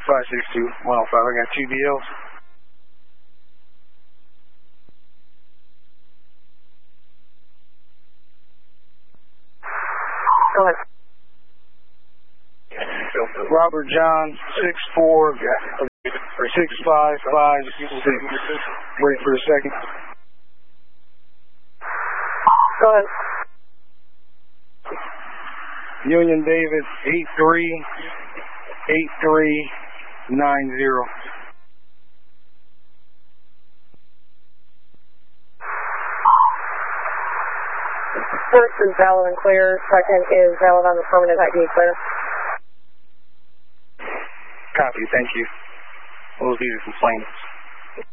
562-105. I got 2 DLs. Go ahead. Robert John, 6'4", 6'5", 5'6". Wait for a second. Go ahead. Union David, 83, 8390. First is valid and clear. Second is valid on the affirmative ID clear. Copy, thank you. What was these complaints?